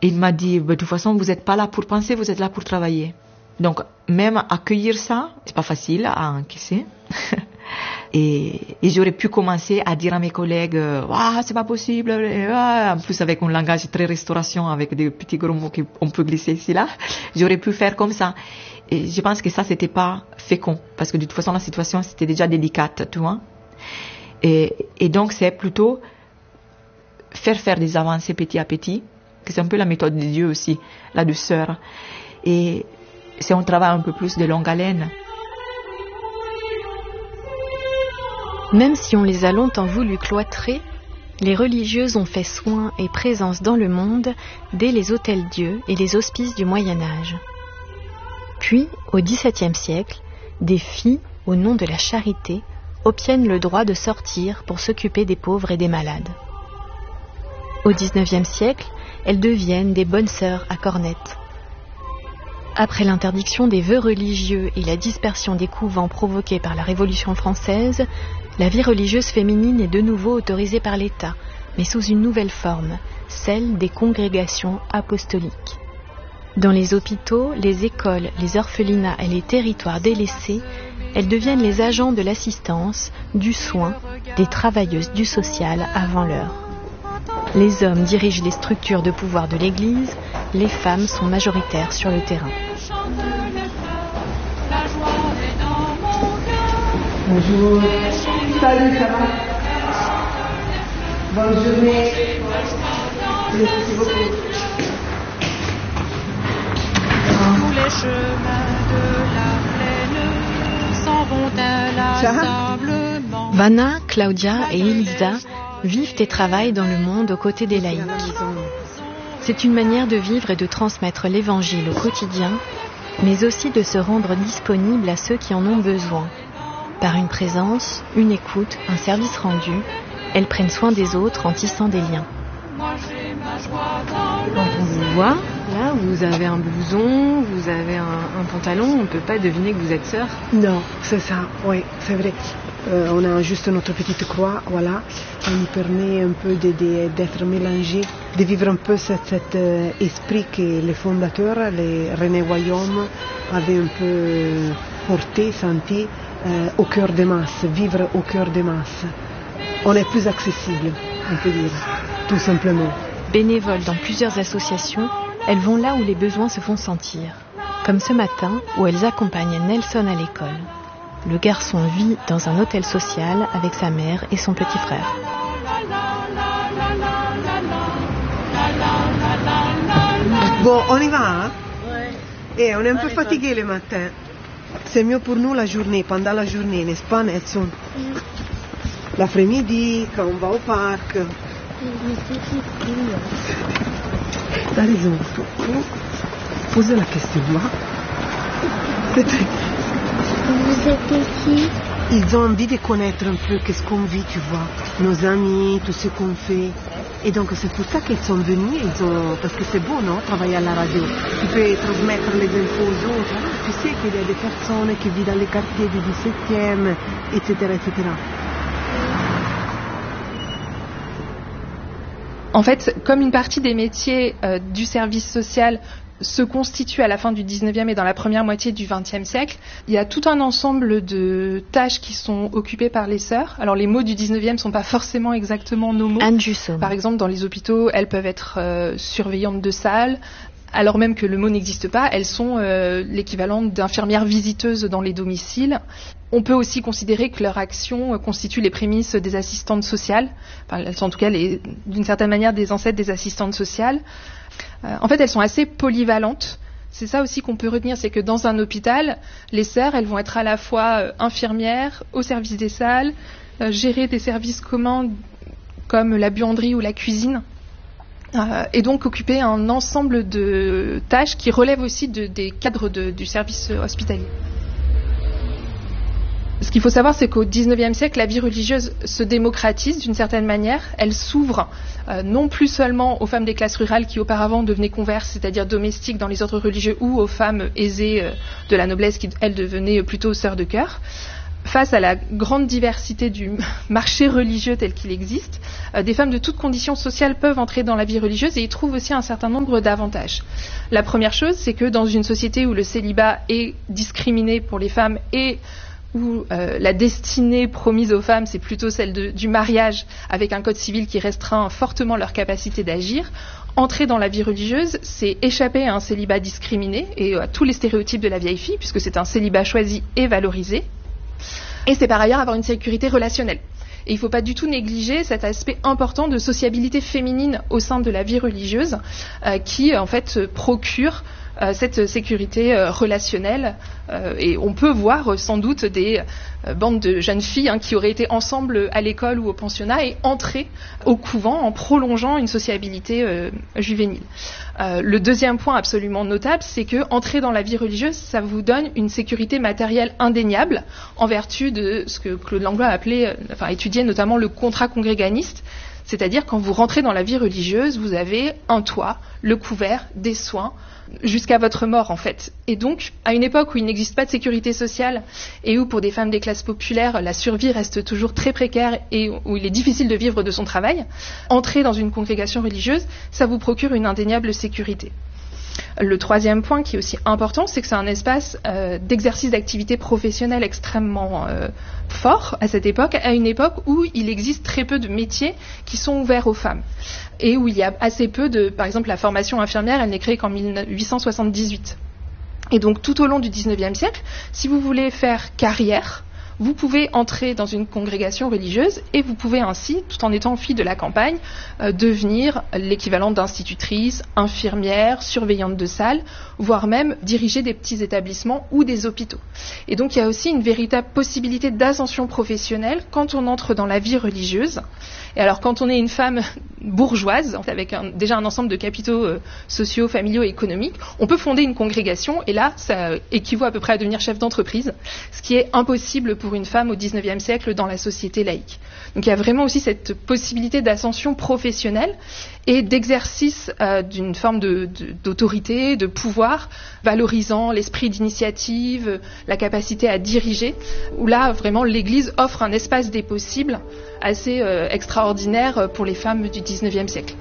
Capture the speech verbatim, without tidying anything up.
Et il m'a dit, bah, de toute façon, vous n'êtes pas là pour penser, vous êtes là pour travailler. Donc, même accueillir ça, c'est pas facile à encaisser. et, et j'aurais pu commencer à dire à mes collègues, ah, c'est pas possible. En plus, avec un langage très restauration, avec des petits gros mots qu'on peut glisser ici, là. J'aurais pu faire comme ça. Et je pense que ça, c'était pas fécond. Parce que de toute façon, la situation, c'était déjà délicate, tu vois. Et, et donc, c'est plutôt faire faire des avancées petit à petit, que c'est un peu la méthode de Dieu aussi, la douceur. Et c'est un travail un peu plus de longue haleine. Même si on les a longtemps voulu cloîtrer, les religieuses ont fait soin et présence dans le monde dès les hôtels-dieux et les hospices du Moyen-Âge. Puis, au dix-septième siècle, des filles, au nom de la charité, obtiennent le droit de sortir pour s'occuper des pauvres et des malades. Au dix-neuvième siècle, elles deviennent des bonnes sœurs à cornettes. Après l'interdiction des vœux religieux et la dispersion des couvents provoqués par la Révolution française, la vie religieuse féminine est de nouveau autorisée par l'État, mais sous une nouvelle forme, celle des congrégations apostoliques. Dans les hôpitaux, les écoles, les orphelinats et les territoires délaissés, elles deviennent les agents de l'assistance, du soin, des travailleuses du social avant l'heure. Les hommes dirigent les structures de pouvoir de l'Église, les femmes sont majoritaires sur le terrain. Bonjour. Salut, ça va? Bonne journée. Merci beaucoup. Tous les chemins de la plaine s'en vont inlassablement. Vanna, Claudia et Elisa vivent et travaillent dans le monde aux côtés des laïcs. C'est une manière de vivre et de transmettre l'évangile au quotidien, mais aussi de se rendre disponible à ceux qui en ont besoin. Par une présence, une écoute, un service rendu, elles prennent soin des autres en tissant des liens. Quand on vous voit, là, vous avez un blouson, vous avez un, un pantalon, on ne peut pas deviner que vous êtes sœur. Non, c'est ça, oui, c'est vrai. Euh, on a juste notre petite croix, voilà. Ça nous permet un peu de, de, d'être mélangés, de vivre un peu cet, cet euh, esprit que les fondateurs, les René Guillaume, avaient un peu porté, senti euh, au cœur des masses, vivre au cœur des masses. On est plus accessible, on peut dire, tout simplement. Bénévoles dans plusieurs associations, elles vont là où les besoins se font sentir. Comme ce matin, où elles accompagnent Nelson à l'école. Le garçon vit dans un hôtel social avec sa mère et son petit frère. Bon, on y va, hein? Ouais. Et on est un peu fatigué le matin. C'est mieux pour nous la journée, pendant la journée, n'est-ce pas, Nelson? Mm. L'après-midi, quand on va au parc. T'as raison. Posez la question, là. C'est... Vous êtes qui? Ils ont envie de connaître un peu qu'est-ce qu'on vit, tu vois, nos amis, tout ce qu'on fait. Et donc c'est pour ça qu'ils sont venus, ils ont... parce que c'est beau, non, travailler à la radio. Tu peux transmettre les infos aux autres. Tu sais qu'il y a des personnes qui vivent dans les quartiers du dix-septième, et cetera, et cetera. En fait, comme une partie des métiers euh, du service social se constitue à la fin du dix-neuvième et dans la première moitié du vingtième siècle, il y a tout un ensemble de tâches qui sont occupées par les sœurs. Alors les mots du dix-neuvième ne sont pas forcément exactement nos mots. Anne Jusson. Par exemple, dans les hôpitaux, elles peuvent être euh, surveillantes de salles, alors même que le mot n'existe pas, elles sont euh, l'équivalent d'infirmières visiteuses dans les domiciles. On peut aussi considérer que leur action constitue les prémices des assistantes sociales. Enfin, elles sont en tout cas, les, d'une certaine manière, des ancêtres des assistantes sociales. Euh, en fait, elles sont assez polyvalentes. C'est ça aussi qu'on peut retenir, c'est que dans un hôpital, les sœurs, elles vont être à la fois euh, infirmières, au service des salles, euh, gérer des services communs comme la buanderie ou la cuisine. Euh, et donc occuper un ensemble de tâches qui relèvent aussi de, des cadres de, du service hospitalier. Ce qu'il faut savoir, c'est qu'au dix-neuvième siècle, la vie religieuse se démocratise d'une certaine manière. Elle s'ouvre euh, non plus seulement aux femmes des classes rurales qui auparavant devenaient converses, c'est-à-dire domestiques dans les ordres religieux, ou aux femmes aisées euh, de la noblesse qui, elles, devenaient plutôt sœurs de cœur. Face à la grande diversité du marché religieux tel qu'il existe, euh, des femmes de toutes conditions sociales peuvent entrer dans la vie religieuse et y trouvent aussi un certain nombre d'avantages. La première chose, c'est que dans une société où le célibat est discriminé pour les femmes et où euh, la destinée promise aux femmes, c'est plutôt celle de, du mariage, avec un code civil qui restreint fortement leur capacité d'agir, entrer dans la vie religieuse, c'est échapper à un célibat discriminé et à tous les stéréotypes de la vieille fille, puisque c'est un célibat choisi et valorisé. Et c'est par ailleurs avoir une sécurité relationnelle. Et il ne faut pas du tout négliger cet aspect important de sociabilité féminine au sein de la vie religieuse euh, qui, en fait, procure euh, cette sécurité euh, relationnelle. Euh, et on peut voir euh, sans doute des euh, bandes de jeunes filles hein, qui auraient été ensemble à l'école ou au pensionnat et entrées au couvent en prolongeant une sociabilité euh, juvénile. Euh, le deuxième point absolument notable, c'est que entrer dans la vie religieuse, ça vous donne une sécurité matérielle indéniable en vertu de ce que Claude Langlois a appelé, euh, enfin étudié notamment le contrat congréganiste, c'est-à-dire quand vous rentrez dans la vie religieuse, vous avez un toit, le couvert, des soins, jusqu'à votre mort en fait. Et donc, à une époque où il n'existe pas de sécurité sociale et où pour des femmes des classes populaires, la survie reste toujours très précaire et où il est difficile de vivre de son travail, entrer dans une congrégation religieuse, ça vous procure une indéniable sécurité. Le troisième point qui est aussi important, c'est que c'est un espace euh, d'exercice d'activité professionnelle extrêmement euh, fort à cette époque, à une époque où il existe très peu de métiers qui sont ouverts aux femmes et où il y a assez peu de, par exemple, la formation infirmière, elle n'est créée qu'en mille huit cent soixante-dix-huit. Et donc tout au long du dix-neuvième siècle, si vous voulez faire carrière, vous pouvez entrer dans une congrégation religieuse et vous pouvez ainsi, tout en étant fille de la campagne, euh, devenir l'équivalent d'institutrice, infirmière, surveillante de salle, voire même diriger des petits établissements ou des hôpitaux. Et donc il y a aussi une véritable possibilité d'ascension professionnelle quand on entre dans la vie religieuse. Et alors quand on est une femme bourgeoise, avec un, déjà un ensemble de capitaux euh, sociaux, familiaux et économiques, on peut fonder une congrégation et là ça équivaut à peu près à devenir chef d'entreprise, ce qui est impossible pour une femme au dix-neuvième siècle dans la société laïque. Donc il y a vraiment aussi cette possibilité d'ascension professionnelle et d'exercice euh, d'une forme de, de, d'autorité, de pouvoir, valorisant l'esprit d'initiative, la capacité à diriger, où là vraiment l'Église offre un espace des possibles assez euh, extraordinaire pour les femmes du dix-neuvième siècle.